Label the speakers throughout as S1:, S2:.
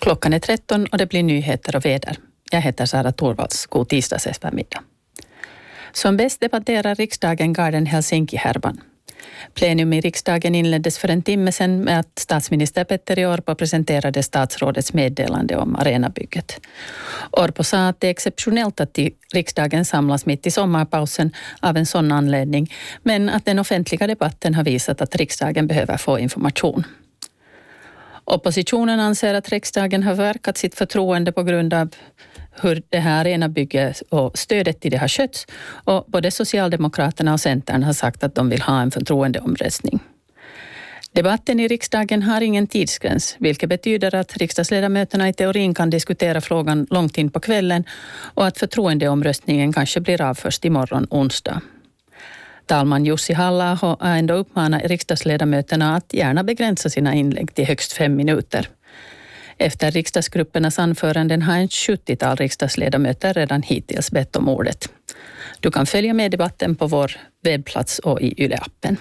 S1: Klockan är 13 och det blir nyheter och väder. Jag heter Sara Torvalds. God tisdags eftermiddag. Som bäst debatterar riksdagen Garden Helsinki-härvan. Plenum i riksdagen inleddes för en timme sedan med att statsminister Petteri Orpo presenterade statsrådets meddelande om arenabygget. Orpo sa att det är exceptionellt att riksdagen samlas mitt i sommarpausen av en sån anledning, men att den offentliga debatten har visat att riksdagen behöver få information. Oppositionen anser att riksdagen har verkat sitt förtroende på grund av hur det här arenabygget och stödet till det har skötts, och både Socialdemokraterna och Centern har sagt att de vill ha en förtroendeomröstning. Debatten i riksdagen har ingen tidsgräns, vilket betyder att riksdagsledamöterna i teorin kan diskutera frågan långt in på kvällen och att förtroendeomröstningen kanske blir av först imorgon onsdag. Talman Jussi Halla-aho har ändå uppmanat riksdagsledamöterna att gärna begränsa sina inlägg till högst 5 minuter. Efter riksdagsgruppernas anföranden har en 70-tal riksdagsledamöter redan hittills bett om ordet. Du kan följa med debatten på vår webbplats och i Yle-appen.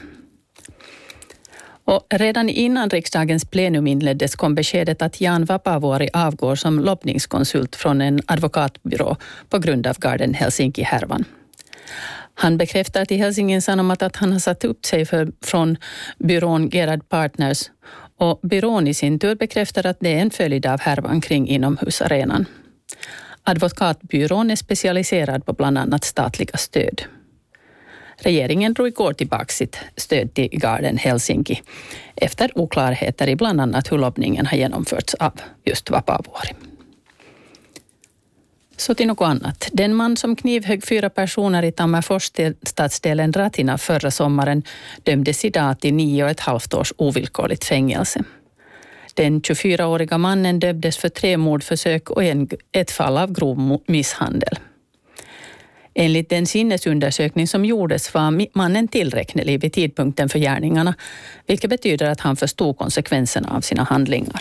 S1: Och redan innan riksdagens plenum inleddes kom beskedet att Jan Vapaavuori avgår som lobbningskonsult från en advokatbyrå på grund av Garden Helsinki-härvan. Han bekräftar till Helsingin Sanomat att han har satt upp sig från byrån Gerard Partners, och byrån i sin tur bekräftar att det är en följd av härvan kring inomhusarenan. Advokatbyrån är specialiserad på bland annat statliga stöd. Regeringen drog igår tillbaka sitt stöd till Garden Helsinki efter oklarheter i bland annat hur lobbningen har genomförts av just Vapaavuori. Så till något annat. Den man som knivhögg 4 personer i Tammerfors stadsdelen Ratina förra sommaren dömdes idag till 9,5 års ovillkorligt fängelse. Den 24-åriga mannen dömdes för 3 mordförsök och ett fall av grov misshandel. Enligt den sinnesundersökning som gjordes var mannen tillräknelig vid tidpunkten för gärningarna, vilket betyder att han förstod konsekvenserna av sina handlingar.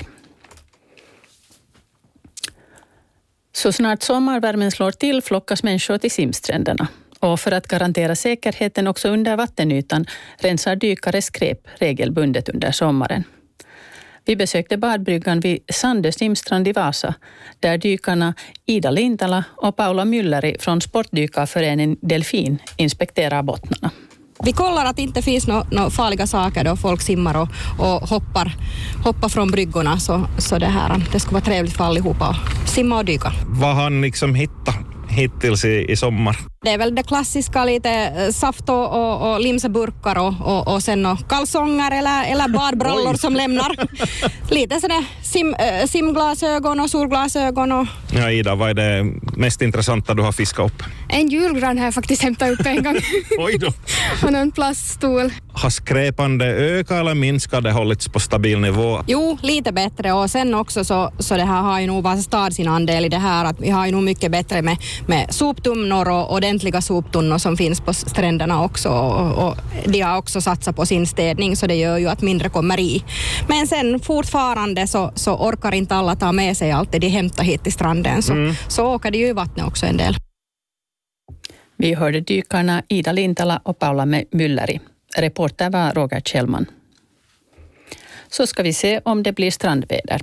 S1: Så snart sommarvärmen slår till flockas människor till simstränderna. Och för att garantera säkerheten också under vattenytan rensar dykare skräp regelbundet under sommaren. Vi besökte badbryggan vid Sandö simstrand i Vasa, där dykarna Ida Lintala och Paula Mülleri från Sportdykarföreningen Delfin inspekterar bottnarna.
S2: Vi kollar att det inte finns några farliga saker då folk simmar och hoppar från bryggorna, så det ska vara trevligt för allihopa att simma och dyka.
S3: Vad har ni liksom hittat hittills i sommar?
S2: Det är väl det klassiska, lite saft och limseburkar och sen kalsonger eller badbrallor som lämnar. Lite sådär simglasögon och solglasögon.
S3: Ja, Ida, vad är det mest intressanta du har fiskat upp?
S4: En julgran har jag faktiskt hämtat upp en gång.
S3: Oj då.
S4: Och en plaststol.
S3: Har skräpande ökat eller minskat, det hållits på stabil nivå?
S2: Jo, lite bättre, och sen också så det här har ju nog Vasa stad sin andel i det här, att vi har ju nog mycket bättre med soptunnor och ordentliga soptunnor som finns på stränderna också, och de har också satsat på sin städning, så det gör ju att mindre kommer i. Men sen fortfarande så orkar inte alla ta med sig allt det de hämtar hit till stranden, så åker det ju i vattnet också en del.
S1: Vi hörde dykarna Ida Lintala och Paula Mülleri. Reporter var Roger Kjellman. Så ska vi se om det blir strandväder.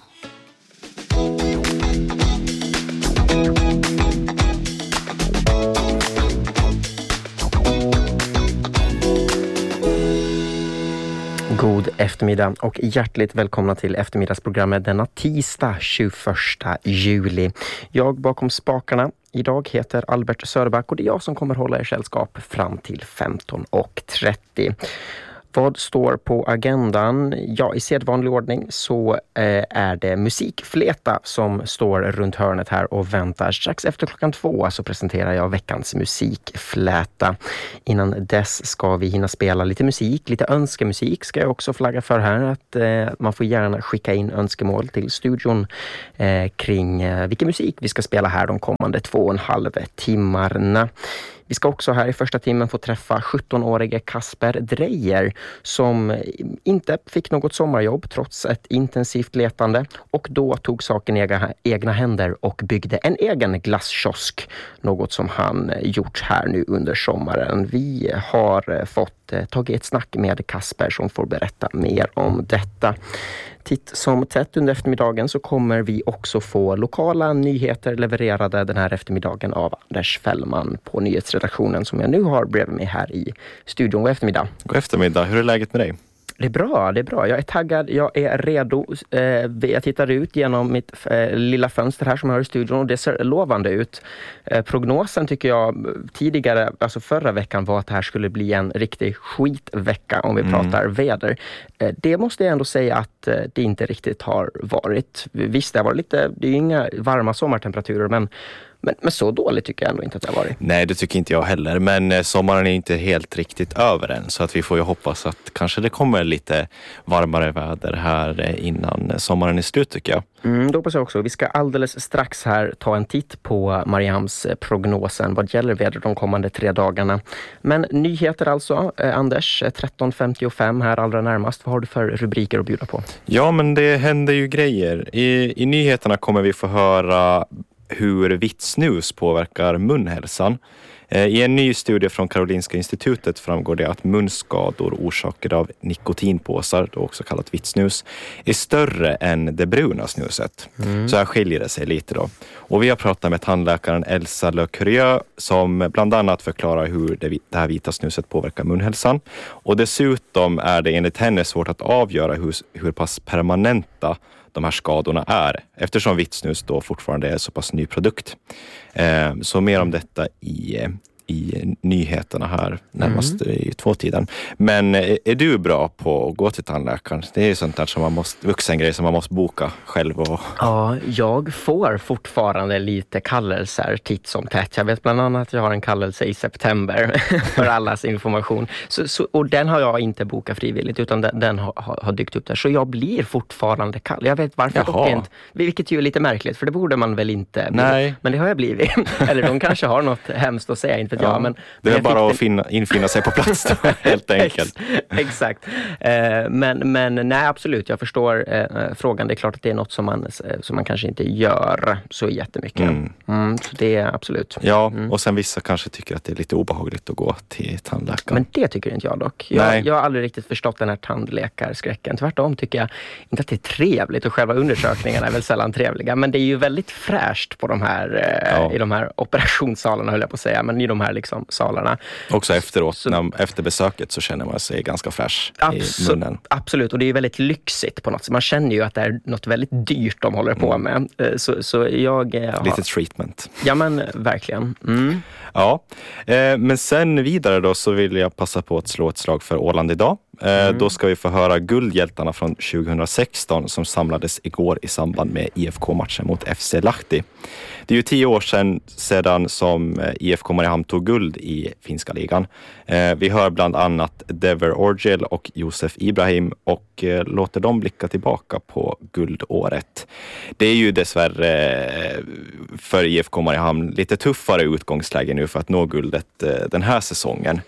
S5: God eftermiddag och hjärtligt välkomna till eftermiddagsprogrammet denna tisdag 21 juli. Jag bakom spakarna idag heter Albert Söderback och det är jag som kommer hålla er sällskap fram till 15:30. Vad står på agendan? Ja, i sedvanlig ordning så är det musikfleta som står runt hörnet här och väntar. Strax efter 2:00 så presenterar jag veckans musikfläta. Innan dess ska vi hinna spela lite musik, lite önskemusik ska jag också flagga för här. Att man får gärna skicka in önskemål till studion kring vilken musik vi ska spela här de kommande 2,5 timmarna. Vi ska också här i första timmen få träffa 17-årige Kasper Dreyer som inte fick något sommarjobb trots ett intensivt letande och då tog saken i egna händer och byggde en egen glasskiosk. Något som han gjort här nu under sommaren. Vi har fått tagit ett snack med Kasper som får berätta mer om detta. Titt som tätt under eftermiddagen så kommer vi också få lokala nyheter levererade den här eftermiddagen av Anders Fällman på nyhetsredaktionen som jag nu har bredvid mig här i studion. God eftermiddag.
S6: God eftermiddag. Hur är läget med dig?
S5: Det är bra. Jag är taggad, jag är redo. Jag tittar ut genom mitt lilla fönster här som jag har i studion och det ser lovande ut. Prognosen tycker jag tidigare, alltså förra veckan, var att det här skulle bli en riktig skitvecka om vi pratar väder. Det måste jag ändå säga att det inte riktigt har varit. Visst, det har varit lite, det är ju inga varma sommartemperaturer, men så dåligt tycker jag ändå inte att det har varit.
S6: Nej, det tycker inte jag heller. Men sommaren är inte helt riktigt över än. Så att vi får ju hoppas att kanske det kommer lite varmare väder här innan sommaren är slut, tycker jag.
S5: Då hoppas jag också. Vi ska alldeles strax här ta en titt på Mariams prognosen vad gäller väder de kommande 3 dagarna. Men nyheter alltså. Anders, 13.55 här allra närmast. Vad har du för rubriker att bjuda på?
S6: Ja, men det händer ju grejer. I nyheterna kommer vi få höra hur vitt snus påverkar munhälsan. I en ny studie från Karolinska institutet framgår det att munskador orsakade av nikotinpåsar, då också kallat vitt snus, är större än det bruna snuset. Så här skiljer det sig lite då. Och vi har pratat med tandläkaren Elsa Le Curieux som bland annat förklarar hur det här vita snuset påverkar munhälsan. Och dessutom är det enligt henne svårt att avgöra hur pass permanenta de här skadorna är, eftersom vitt snus då fortfarande är så pass ny produkt. Så mer om detta i nyheterna här närmast i 2-tiden. Men är du bra på att gå till tandläkaren? Det är ju sånt där som man måste, vuxengrej som man måste boka själv.
S5: Ja, jag får fortfarande lite kallelser titt som tätt. Jag vet bland annat att jag har en kallelse i september för allas information. Och den har jag inte bokat frivilligt utan den har dykt upp där. Så jag blir fortfarande kall. Jag vet varför dock inte. Vilket ju är lite märkligt för det borde man väl inte.
S6: Nej.
S5: Men det har jag blivit. Eller de kanske har något hemskt att säga. Inte
S6: Ja,
S5: men
S6: det är bara att infinna sig på plats då, helt enkelt.
S5: Exakt. Men nej, absolut. Jag förstår frågan. Det är klart att det är något som man kanske inte gör så jättemycket. Så det är absolut.
S6: Ja, och sen vissa kanske tycker att det är lite obehagligt att gå till tandläkaren.
S5: Men det tycker inte jag dock. Jag har aldrig riktigt förstått den här tandläkarskräcken. Tvärtom tycker jag inte att det är trevligt och själva undersökningarna är väl sällan trevliga. Men det är ju väldigt fräscht på de här, i de här operationssalarna höll jag på att säga. Men i de här liksom salarna.
S6: Också efteråt, efter besöket så känner man sig ganska fräsch i munnen.
S5: Absolut, och det är väldigt lyxigt på något sätt. Man känner ju att det är något väldigt dyrt de håller på med. Så jag...
S6: Lite treatment.
S5: Ja, men verkligen.
S6: Ja, men sen vidare då så vill jag passa på att slå ett slag för Åland idag. Då ska vi få höra guldhjältarna från 2016 som samlades igår i samband med IFK-matchen mot FC Lahti. Det är ju 10 år sedan som IFK Mariehamn tog guld i finska ligan. Vi hör bland annat Dever Orgel och Josef Ibrahim och låter dem blicka tillbaka på guldåret. Det är ju dessvärre för IFK Mariehamn lite tuffare utgångsläge nu för att nå guldet den här säsongen.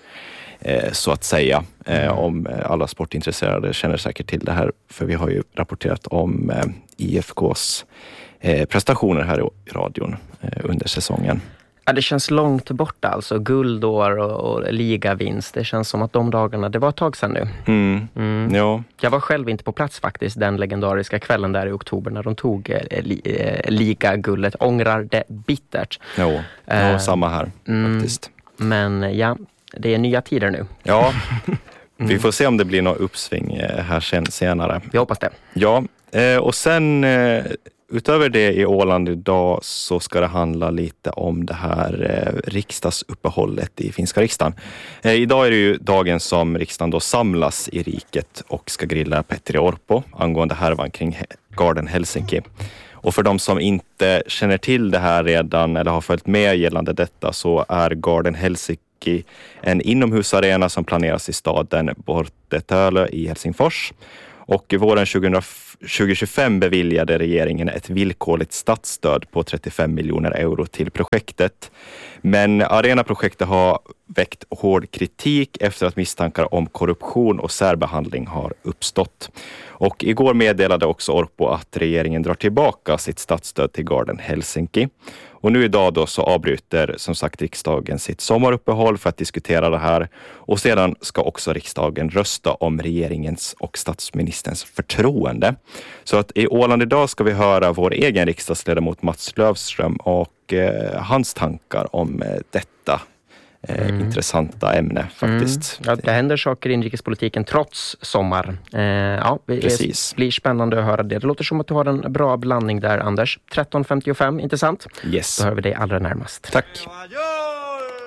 S6: Så att säga, om alla sportintresserade känner säkert till det här, för vi har ju rapporterat om IFKs prestationer här i radion under säsongen.
S5: Ja, det känns långt borta alltså, guldår och ligavinst. Det känns som att de dagarna, det var ett tag sedan nu.
S6: Ja.
S5: Jag var själv inte på plats faktiskt den legendariska kvällen där i oktober när de tog ligaguldet. Ångrar det bittert.
S6: Jo, samma här faktiskt.
S5: Men ja, det är nya tider nu.
S6: Ja, vi får se om det blir något uppsving här senare.
S5: Vi hoppas det.
S6: Ja, och sen utöver det i Åland idag så ska det handla lite om det här riksdagsuppehållet i finska riksdagen. Idag är det ju dagen som riksdagen då samlas i riket och ska grilla Petteri Orpo angående härvan kring Garden Helsinki. Och för de som inte känner till det här redan eller har följt med gällande detta så är Garden Helsinki en inomhusarena som planeras i staden Bortetölö i Helsingfors. Och våren 2025 beviljade regeringen ett villkorligt statsstöd på 35 miljoner euro till projektet. Men arenaprojektet har väckt hård kritik efter att misstankar om korruption och särbehandling har uppstått. Och igår meddelade också Orpo att regeringen drar tillbaka sitt statsstöd till Garden Helsinki. Och nu idag då så avbryter som sagt riksdagen sitt sommaruppehåll för att diskutera det här. Och sedan ska också riksdagen rösta om regeringens och statsministerns förtroende. Så att i Åland idag ska vi höra vår egen riksdagsledamot Mats Löfström och hans tankar om detta intressanta ämne faktiskt.
S5: Ja, det händer saker i inrikespolitiken trots sommar. Det blir spännande att höra det. Det låter som att du har en bra blandning där, Anders. 13.55, inte sant?
S6: Yes.
S5: Då hör vi dig allra närmast.
S6: Tack.